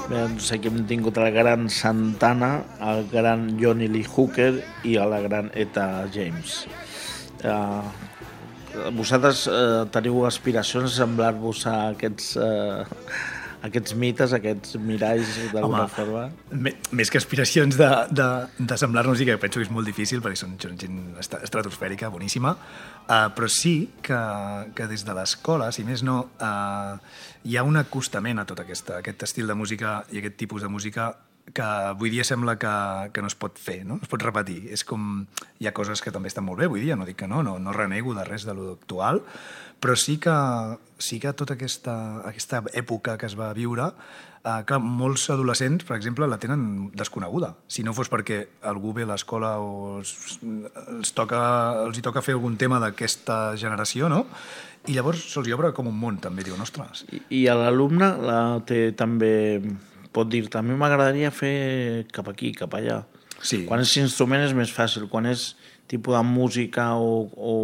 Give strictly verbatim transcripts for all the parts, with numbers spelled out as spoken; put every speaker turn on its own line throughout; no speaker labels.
Sé que hem tingut el gran Santana, el gran Johnny Lee Hooker i la gran Etta James. Uh, vosaltres uh, teniu aspiracions a semblar-vos a aquests... Uh, aquests mites, aquests miralls d'alguna forma?
Més que aspiracions de, de, de semblar-nos, i que penso que és molt difícil perquè són gent estratosfèrica, boníssima, uh, però sí que, que des de l'escola, si més no, uh, hi ha un acostament a tot aquesta, aquest estil de música i aquest tipus de música que avui dia sembla que, que no es pot fer, no? No es pot repetir. És com... Hi ha coses que també estan molt bé avui dia, no dic que no, no, no renego de res de l'actual, però sí que, sí que tota aquesta, aquesta època que es va viure, eh, clar, molts adolescents, per exemple, la tenen desconeguda. Si no fos perquè algú ve a l'escola o els, els, toca, els hi toca fer algun tema d'aquesta generació, no? I llavors se'ls obre com un món, també, diuen, ostres.
I, i l'alumne la té també... pot dir-te, a mi m'agradaria fer cap aquí, cap allà.
Sí.
Quan és instrument és més fàcil, quan és tipus de música o, o,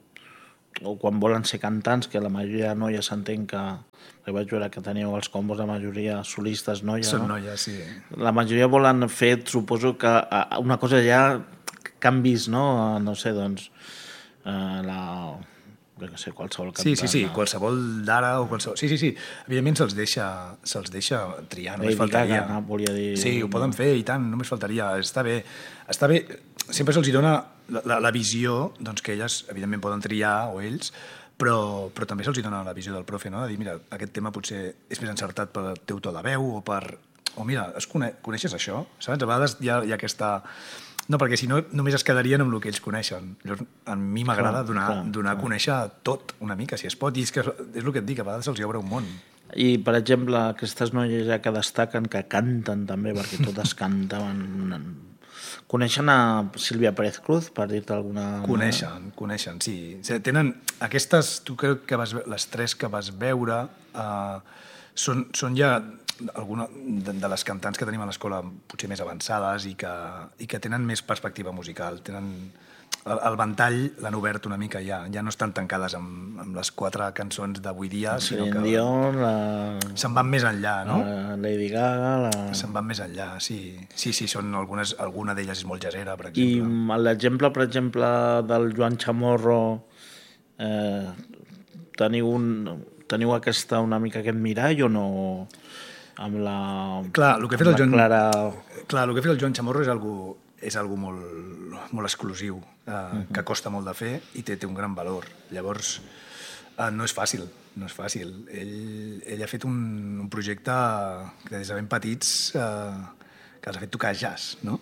o quan volen ser cantants, que la majoria de noies s'entén que, que vaig veure que teníeu els combos de majoria solistes noies,
Són
no?
noies, sí.
La majoria volen fer, suposo que una cosa ja canvis, no? No sé, doncs, eh, la... no sé, qualsevol cantant.
Sí, sí, sí, qualsevol d'ara o qualsevol... Sí, sí, sí, evidentment se'ls deixa, se'ls deixa triar, només faltaria.
Gaga, no? Volia dir...
Sí, ho poden fer i tant, només faltaria. Està bé, està bé. Sempre se'ls dona la, la, la visió, doncs que elles, evidentment, poden triar, o ells, però, però també se'ls dona la visió del profe, no? De dir, mira, aquest tema potser és més encertat pel teu to de veu o per... O mira, es cone... coneixes això? Saps? A vegades hi ha, hi ha aquesta... No, perquè si no només es quedarien amb el que ells coneixen. Llavors, a mi m'agrada donar, clar, donar clar. a conèixer tot una mica, si es pot, i és, que és el que et dic, a vegades se'ls obre un món.
I, per exemple, aquestes noies ja que destaquen, que canten també, perquè totes cantaven... Coneixen a Sílvia Pérez Cruz, per dir-te alguna...
Coneixen, coneixen, sí. Tenen aquestes, tu crec que vas, les tres que vas veure, eh, són, són ja... alguna de, de les cantants que tenim a l'escola potser més avançades i que, i que tenen més perspectiva musical, tenen el, el ventall l'han obert una mica ja, ja no estan tancades amb, amb les quatre cançons d'avui dia,
sí,
sinó que
Dion, la...
se'n van més enllà, no?
La Lady Gaga, la...
se'n van més enllà, sí, sí, sí, són algunes, alguna d'elles és molt jazzera, per exemple.
I l'exemple, per exemple, del Joan Chamorro, eh, teniu, un, teniu aquesta una mica aquest mirall o no? Amb la,
clar, el que ha fet el Joan,
Clara...
clar, el que ha fet el Joan Chamorro és algo, és algo molt, molt exclusiu, eh, uh-huh. que costa molt de fer i té, té un gran valor. Llavors, eh, no és fàcil, no és fàcil. Ell, ell ha fet un, un projecte que des de ben petits eh, que els ha fet tocar jazz, no?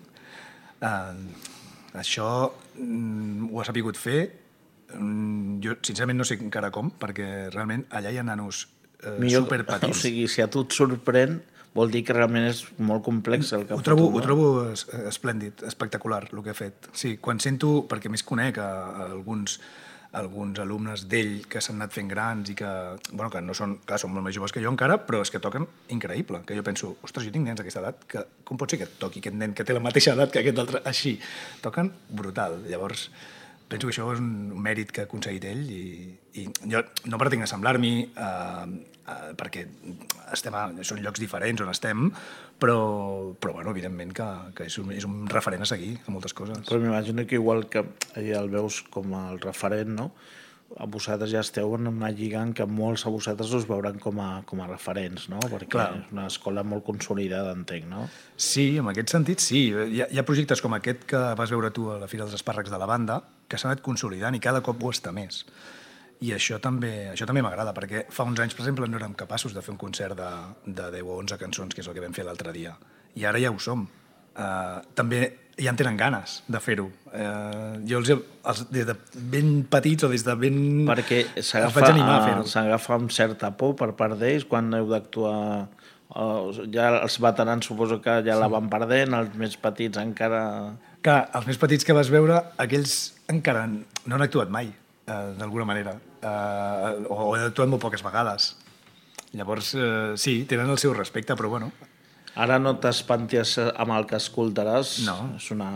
eh, això mm, ho ha sapigut fer. Mm, jo, sincerament, no sé encara com, perquè realment allà hi ha nanos
Millor,
superpetits.
O sigui, si a tu et sorprèn, vol dir que realment és molt complex el que
ho
ha
trobo,
fet.
Ho trobo esplèndid, espectacular, el que ha fet. Sí, quan sento, perquè més conec a, a alguns, a alguns alumnes d'ell que s'han anat fent grans i que, bueno, que no són, clar, són molt més joves que jo encara, però és que toquen increïble, que jo penso, ostres, jo tinc nens d'aquesta edat, que, com pot ser que et toqui aquest nen que té la mateixa edat que aquest altre? Així, toquen brutal. Llavors, penso que això és un mèrit que ha aconseguit ell i, i jo no pretenc assemblar-m'hi eh, eh, perquè estem a, són llocs diferents on estem, però, però bueno, evidentment que, que és, un, és un referent a seguir a moltes coses.
Però m'imagino que igual que ja el veus com el referent, no? A vosaltres ja esteu en una lliga en què molts a vosaltres us veuran com a, com a referents, no? Perquè clar, és una escola molt consolidada, entenc, no?
Sí, en aquest sentit sí. Hi ha, hi ha projectes com aquest que vas veure tu a la Fira dels Espàrrecs de la Banda que s'han anat consolidant i cada cop ho està més. I això també, això també m'agrada, perquè fa uns anys, per exemple, no érem capaços de fer un concert de, de deu o onze cançons, que és el que vam fer l'altre dia. I ara ja ho som. Uh, també ja en tenen ganes de fer-ho. Uh, jo els, els, des de ben petits o des de ben...
Perquè s'agafa amb certa por per part d'ells quan heu d'actuar... Uh, ja els veterans suposo que ja la van perdent, els més petits encara...
Clar, els més petits que vas veure, aquells encara no han actuat mai, uh, d'alguna manera. Uh, o han actuat molt poques vegades. Llavors, uh, sí, tenen el seu respecte, però bueno...
Ara no t'espanties amb el que escoltaràs.
No.
És una...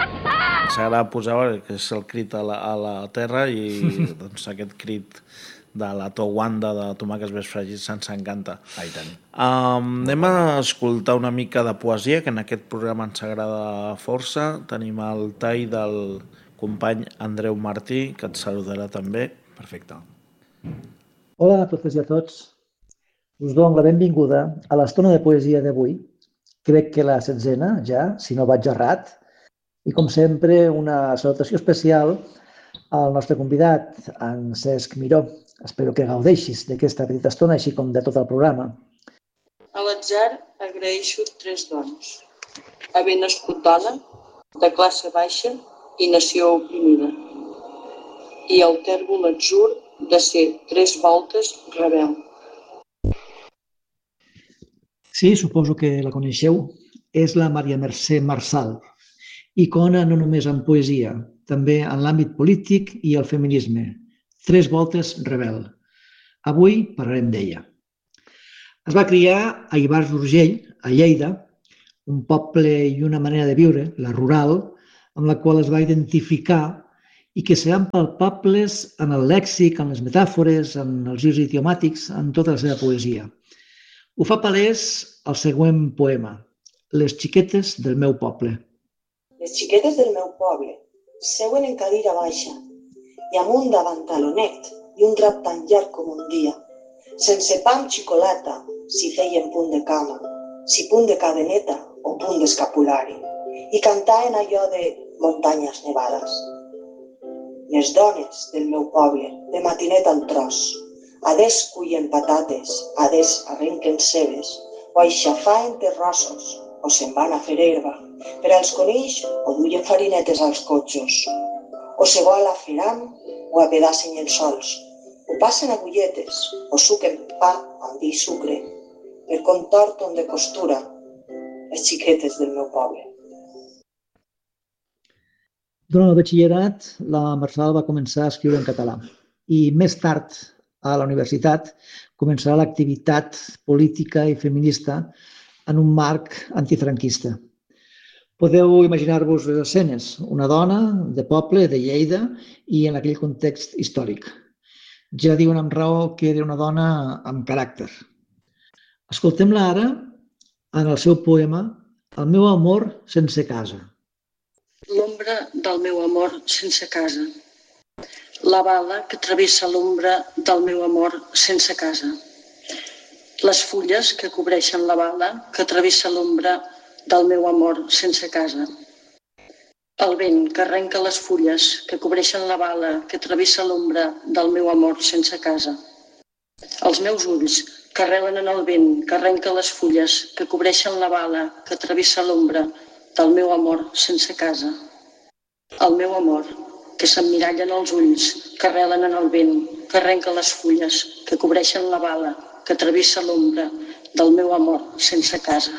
S'agrada posar que és el crit a la, a la terra i doncs, aquest crit de la Towanda de Tomàquets ben fregits ens encanta.
Ah, i tant.
Um, anem a escoltar una mica de poesia, que en aquest programa ens agrada força. Tenim el tall del company Andreu Martí, que et saludarà també.
Perfecte.
Hola a totes i a tots. Us dono la benvinguda a l'estona de poesia d'avui. Crec que la setzena ja, si no vaig errat. I com sempre, una salutació especial al nostre convidat, en Cesc Miró. Espero que gaudeixis d'aquesta petita estona, així com de tot el programa.
A l'atzar agraeixo tres dons. Haver nascut dona, de classe baixa i nació oprimida. I el tèrbol atzur de ser tres voltes rebel.
Sí, suposo que la coneixeu. És la Maria Mercè Marçal, icona no només en poesia, també en l'àmbit polític i el feminisme. Tres voltes rebel. Avui parlarem d'ella. Es va criar a Ivars d'Urgell, a Lleida, un poble i una manera de viure, la rural, amb la qual es va identificar i que seran palpables en el lèxic, en les metàfores, en els girs idiomàtics, en tota la seva poesia. Ho fa palès el següent poema, Les xiquetes del meu poble.
Les xiquetes del meu poble seuen en cadira baixa i amb un davantalonet i un drap tan llarg com un dia, sense pa amb xocolata, si feien punt de cama, si punt de cadeneta o punt d'escapulari, i cantaven allò de muntanyes nevades. Les dones del meu poble, de matinet al tros, ades cullen patates, ades arrenquen cebes, o aixafaven terrossos, o se'n van a fer herba, per als conills o duien farinetes als cotxos, o se vol a feram o a pedacen llençols, o passen agulletes, o suquen pa amb vi i sucre, per contorton de costura, les xiquetes del meu poble.
Durant el batxillerat, la Marçal va començar a escriure en català i més tard, a la universitat, començarà l'activitat política i feminista en un marc antifranquista. Podeu imaginar-vos les escenes, una dona de poble, de Lleida, i en aquell context històric. Ja diuen amb raó que era una dona amb caràcter. Escoltem-la ara en el seu poema El meu amor sense casa.
L'ombra del meu amor sense casa. La bala que travessa l'ombra del meu amor sense casa. Les fulles que cobreixen la bala que travessa l'ombra del meu amor sense casa. El vent que arrenca les fulles que cobreixen la bala que travessa l'ombra del meu amor sense casa. Els meus ulls que arrelen en el vent que arrenca les fulles que cobreixen la bala que travessa l'ombra del meu amor sense casa. El meu amor que s'emmiralla en els ulls que arrelen en el vent que arrenca les fulles que cobreixen la bala que travessa l'ombra del meu amor sense casa.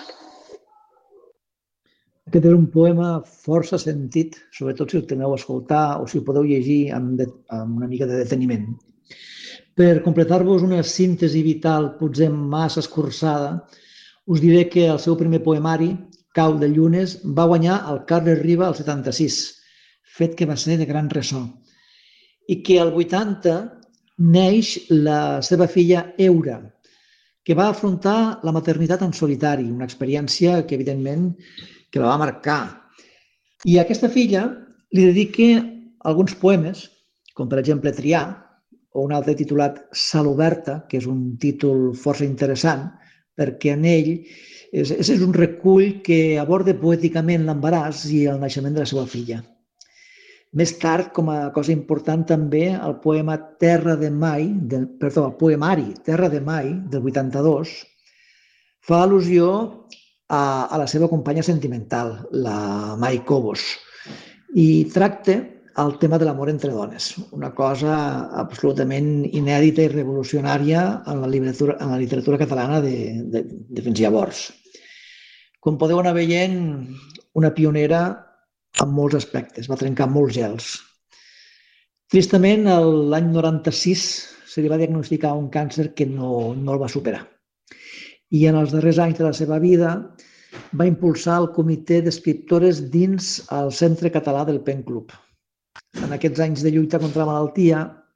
Aquest era un poema força sentit, sobretot si el teniu a escoltar o si el podeu llegir amb, de, amb una mica de deteniment. Per completar-vos una síntesi vital potser massa escurçada, us diré que el seu primer poemari, Cau de llunes, va guanyar el Carles Riba al setanta-sis, fet que va ser de gran ressò, i que al vuitanta neix la seva filla Eura, que va afrontar la maternitat en solitari, una experiència que, evidentment, que la va marcar. I a aquesta filla li dedica alguns poemes, com per exemple Triar, o un altre titulat Sal oberta, que és un títol força interessant, perquè en ell és, és un recull que aborda poèticament l'embaràs i el naixement de la seva filla. Més tard, com a cosa important també, el poema Terra de Mai, del, perdó, el poemari Terra de Mai, del vuitanta-dos, fa al·lusió a, a la seva companya sentimental, la Mai Cobos, i tracta el tema de l'amor entre dones, una cosa absolutament inèdita i revolucionària en la literatura, en la literatura catalana de, de, de fins llavors. Com podeu anar veient, una pionera en molts aspectes, va trencar molts gels. Tristament, l'any noranta-sis se li va diagnosticar un càncer que no, no el va superar. I en els darrers anys de la seva vida va impulsar el comitè d'escriptores dins el Centre Català del Pen Club. En aquests anys de lluita contra la malaltia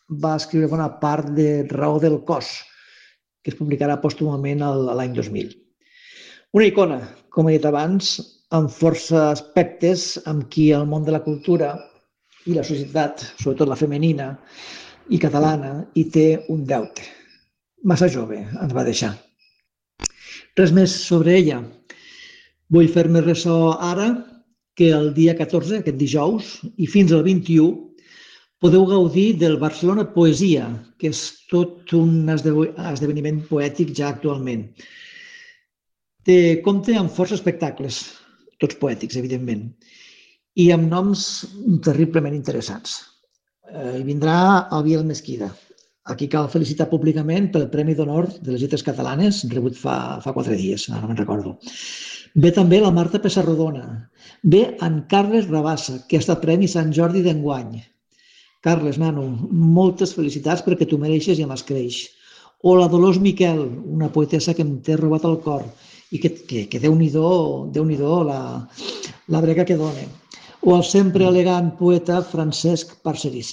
va escriure bona part de Raó del cos, que es publicarà pòstumament l'any dos mil. Una icona, com he dit abans, amb força aspectes amb qui el món de la cultura i la societat, sobretot la femenina i catalana, hi té un deute. Massa jove ens va deixar. Res més sobre ella. Vull fer-me ressò ara que el dia catorze, aquest dijous, i fins al vint-i-u, podeu gaudir del Barcelona Poesia, que és tot un esdeveniment poètic ja actualment. Té compte amb força espectacles, tots poètics, evidentment, i amb noms terriblement interessants. Hi vindrà el Biel Mesquida, a qui cal felicitar públicament pel Premi d'Honor de les Lletres Catalanes, rebut fa quatre dies, ara me'n recordo. Ve també la Marta Pessarrodona. Ve en Carles Rabassa, que ha estat Premi Sant Jordi d'enguany. Carles, nano, moltes felicitats perquè t'ho mereixes i amb escreix. O la Dolors Miquel, una poetessa que em té robat el cor i que, que, que Déu-n'hi-do, Déu-n'hi-do la, la brega que dona. O el sempre elegant poeta Francesc Parcerissa.